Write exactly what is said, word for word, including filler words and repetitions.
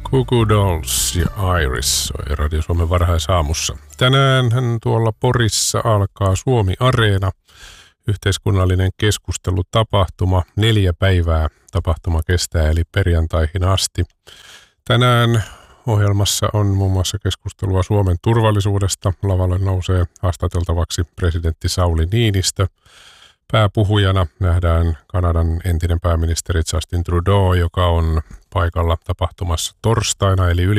Goo Goo Dolls ja Iris soi Radio Suomen varhaisaamussa. Tänään tuolla Porissa alkaa Suomi Areena, yhteiskunnallinen keskustelutapahtuma. Neljä päivää tapahtuma kestää, eli perjantaihin asti. Tänään ohjelmassa on muun muassa keskustelua Suomen turvallisuudesta. Lavalle nousee haastateltavaksi presidentti Sauli Niinistö. Pääpuhujana nähdään Kanadan entinen pääministeri Justin Trudeau, joka on paikalla tapahtumassa torstaina, eli yli